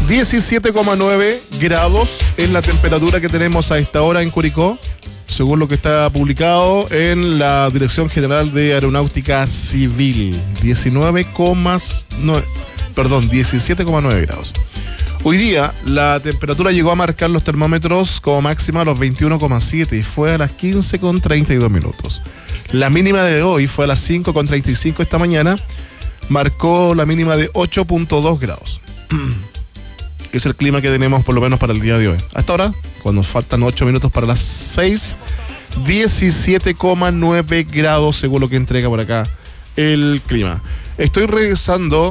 17,9 grados es la temperatura que tenemos a esta hora en Curicó, según lo que está publicado en la Dirección General de Aeronáutica Civil. 17,9 grados. Hoy día la temperatura llegó a marcar los termómetros como máxima a los 21,7 y fue a las 15,32 minutos. La mínima de hoy fue a las 5,35 esta mañana, marcó la mínima de 8,2 grados. Es el clima que tenemos por lo menos para el día de hoy. Hasta ahora, cuando faltan 8 minutos para las 6, 17,9 grados según lo que entrega por acá el clima. Estoy revisando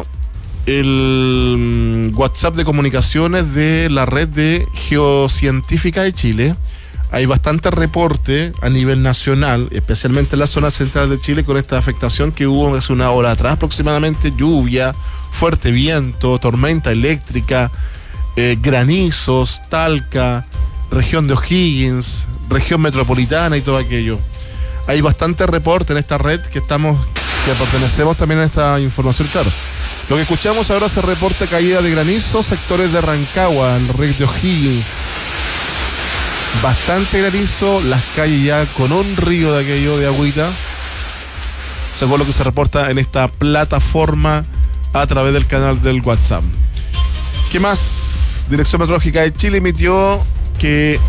el WhatsApp de comunicaciones de la red de Geocientífica de Chile. Hay bastante reporte a nivel nacional, especialmente en la zona central de Chile, con esta afectación que hubo hace una hora atrás aproximadamente: lluvia, fuerte viento, tormenta eléctrica, granizos, Talca, región de O'Higgins, región metropolitana y todo aquello. Hay bastante reporte en esta red que pertenecemos también a esta información, claro. Lo que escuchamos ahora se reporta caída de granizo, sectores de Rancagua, el río de O'Higgins. Bastante granizo, las calles ya con un río de aquello de agüita, según lo que se reporta en esta plataforma a través del canal del WhatsApp. ¿Qué más? Dirección Meteorológica de Chile emitió que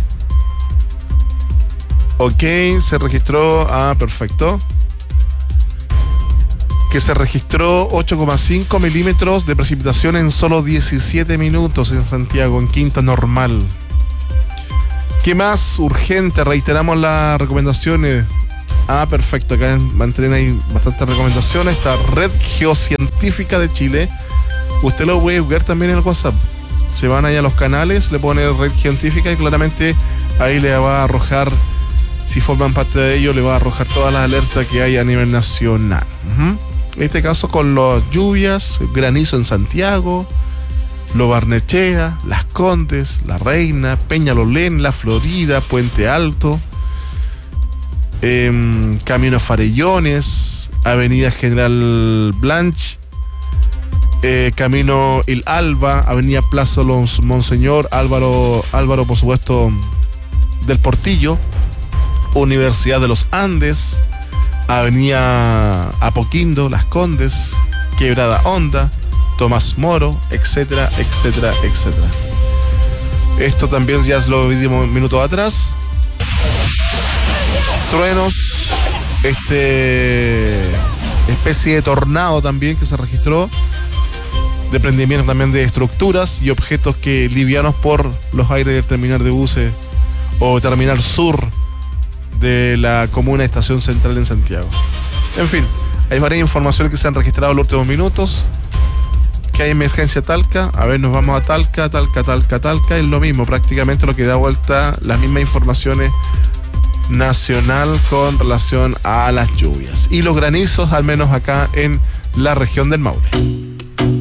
se registró, perfecto, que se registró 8,5 milímetros de precipitación en solo 17 minutos en Santiago, en Quinta Normal. ¿Qué más? Urgente, reiteramos las recomendaciones. Perfecto, acá en Mantelena hay bastantes recomendaciones. Esta Red Geocientífica de Chile, usted lo puede buscar también en el WhatsApp. Se van ahí a los canales, le pone Red Geocientífica y claramente ahí le va a arrojar, si forman parte de ello, le va a arrojar todas las alertas que hay a nivel nacional. En este caso con las lluvias, granizo en Santiago, Lo Barnechea, Las Condes, La Reina, Peñalolén, La Florida, Puente Alto, Camino Farellones, Avenida General Blanch, Camino Il Alba, Avenida Plaza Los Monseñor, Álvaro, por supuesto, del Portillo, Universidad de los Andes, Avenida Apoquindo, Las Condes, Quebrada Honda, Tomás Moro, etcétera, etcétera, etcétera. Esto también ya lo vimos minutos atrás. Truenos, especie de tornado también que se registró, desprendimiento también de estructuras y objetos que livianos por los aires del terminal de buses o terminal sur de la comuna Estación Central en Santiago. En fin, hay varias informaciones que se han registrado en los últimos minutos. Que hay emergencia Talca, nos vamos a Talca, es lo mismo, prácticamente lo que da vuelta, las mismas informaciones nacional con relación a las lluvias y los granizos, al menos acá en la región del Maule.